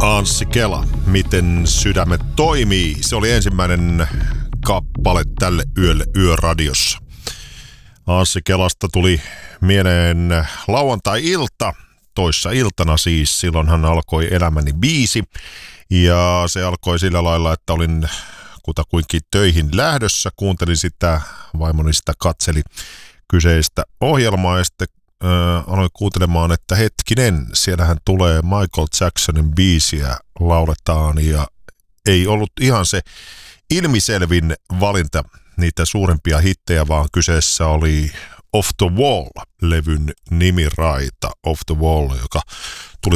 Anssi Kela, miten sydämet toimii. Se oli ensimmäinen kappale tälle yölle Yöradiossa. Anssi Kelasta tuli mieleen lauantai-ilta, toissa iltana siis. Silloin hän alkoi Elämäni biisi. Ja se alkoi sillä lailla, että olin kutakuinkin töihin lähdössä. Kuuntelin sitä, vaimoni sitä katseli kyseistä ohjelmaa ja sitten aloin kuuntelemaan, että hetkinen, siellähän tulee Michael Jacksonin biisiä lauletaan ja ei ollut ihan se ilmiselvin valinta niitä suurempia hittejä, vaan kyseessä oli Off the Wall-levyn nimiraita Off the Wall, joka tuli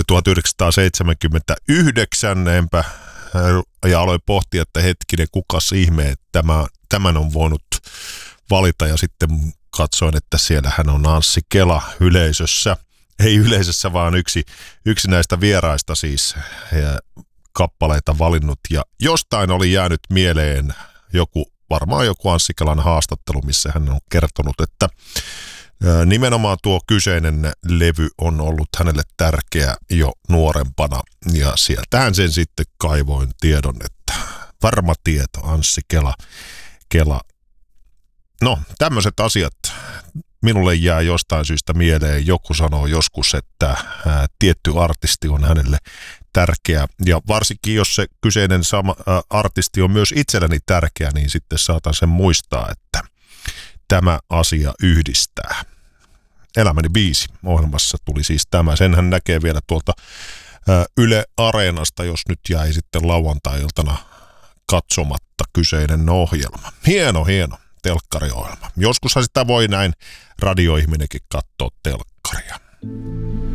1979, ja aloin pohtia, että hetkinen, kukas ihme, että tämän on voinut valita, ja sitten katsoin, että siellähän on Anssi Kela yleisössä. Ei yleisössä, vaan yksi näistä vieraista siis kappaleita valinnut. Ja jostain oli jäänyt mieleen varmaan joku Anssi Kelan haastattelu, missä hän on kertonut, että nimenomaan tuo kyseinen levy on ollut hänelle tärkeä jo nuorempana. Ja sieltähän sen sitten kaivoin tiedon, että varma tieto Anssi Kela. No, tämmöiset asiat minulle jää jostain syystä mieleen. Joku sanoo joskus, että tietty artisti on hänelle tärkeä. Ja varsinkin, jos se kyseinen artisti on myös itselleni tärkeä, niin sitten saatan sen muistaa, että tämä asia yhdistää. Elämäni biisi ohjelmassa tuli siis tämä. Senhän näkee vielä tuolta Yle Areenasta, jos nyt jäi sitten lauantai-iltana katsomatta kyseinen ohjelma. Hieno. Telkkariohjelma. Joskushan sitä voi näin radioihminenkin katsoa telkkaria.